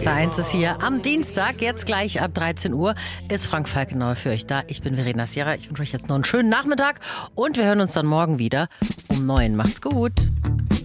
SR1 ist hier am Dienstag, jetzt gleich ab 13 Uhr, ist Frank Falkenauer für euch da. Ich bin Verena Sierra, ich wünsche euch jetzt noch einen schönen Nachmittag und wir hören uns dann morgen wieder um 9. Macht's gut.